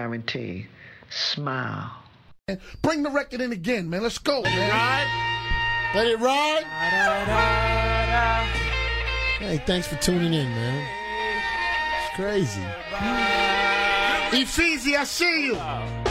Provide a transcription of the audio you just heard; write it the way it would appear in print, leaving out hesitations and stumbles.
guarantee. Smile. Bring the record in again, man. Let's go, Let man. it ride. Let it ride. Hey, thanks for tuning in, man. It's crazy. Easy, I see you.